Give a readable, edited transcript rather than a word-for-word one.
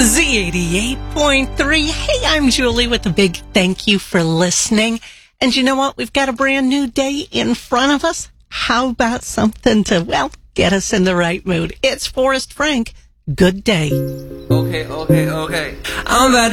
Z88.3. Hey, I'm Julie with a big thank you for listening. And you know what? We've got a brand new day in front of us. How about something to, well, get us in the right mood? It's Forrest Frank. Good day. Okay. I'm about